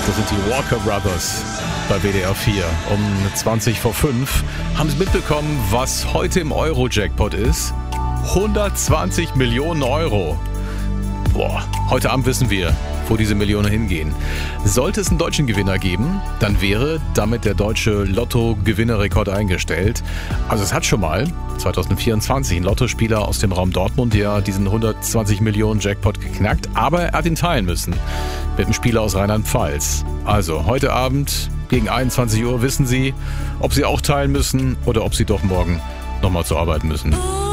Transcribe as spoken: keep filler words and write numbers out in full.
Das sind die Walker Brothers bei W D R vier. Um zwanzig vor fünf haben Sie mitbekommen, was heute im Euro-Jackpot ist? hundertzwanzig Millionen Euro. Boah, heute Abend wissen wir, wo diese Millionen hingehen. Sollte es einen deutschen Gewinner geben, dann wäre damit der deutsche Lotto-Gewinnerrekord eingestellt. Also es hat schon mal zwanzig vierundzwanzig ein Lottospieler aus dem Raum Dortmund ja diesen hundertzwanzig Millionen Jackpot geknackt, aber er hat ihn teilen müssen mit einem Spieler aus Rheinland-Pfalz. Also heute Abend gegen einundzwanzig Uhr wissen Sie, ob Sie auch teilen müssen oder ob Sie doch morgen nochmal zur Arbeit müssen.